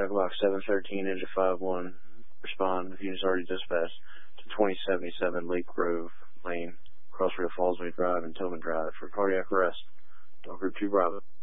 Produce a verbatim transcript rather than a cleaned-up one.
cardiac box seven thirteen, engine five one. Respond. The unit's already dispatched to twenty seventy-seven Lake Grove Lane, Crossrail Fallsway Drive and Tillman Drive for cardiac arrest. Dog Group two Bravo.